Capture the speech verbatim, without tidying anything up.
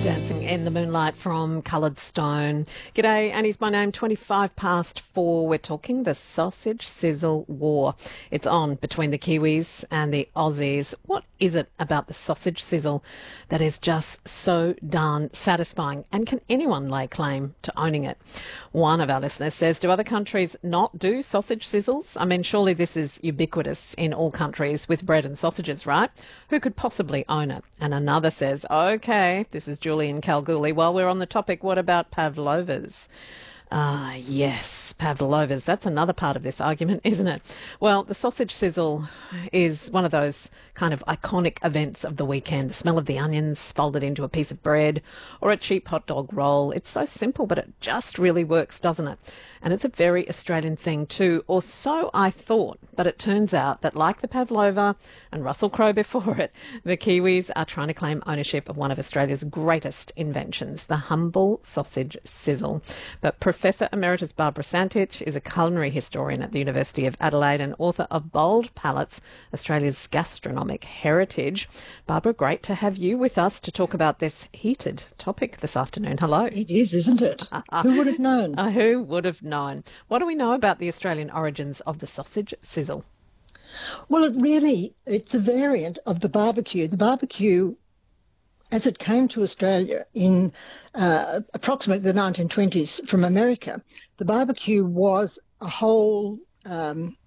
Dancing in the Moonlight from Coloured Stone. G'day, Annie's my name, twenty-five past four. We're talking the sausage sizzle war. It's on between the Kiwis and the Aussies. What is it about the sausage sizzle that is just so darn satisfying? And can anyone lay claim to owning it? One of our listeners says, do other countries not do sausage sizzles? I mean, surely this is ubiquitous in all countries with bread and sausages, right? Who could possibly own it? And another says, okay, this is Julie in Kalgoorlie. While we're on the topic, what about pavlovas? Ah, yes, pavlovas. That's another part of this argument, isn't it? Well, the sausage sizzle is one of those kind of iconic events of the weekend. The smell of the onions folded into a piece of bread or a cheap hot dog roll. It's so simple, but it just really works, doesn't it? And it's a very Australian thing too, or so I thought. But it turns out that like the pavlova and Russell Crowe before it, the Kiwis are trying to claim ownership of one of Australia's greatest inventions, the humble sausage sizzle. But Professor Emeritus Barbara Santich is a culinary historian at the University of Adelaide and author of Bold Palates, Australia's Gastronomic Heritage. Barbara, great to have you with us to talk about this heated topic this afternoon. Hello. It is, isn't it? Who would have known? Uh, who would have known? What do we know about the Australian origins of the sausage sizzle? Well, it really, it's a variant of the barbecue. The barbecue, as it came to Australia in uh, approximately the nineteen twenties from America, the barbecue was a whole um,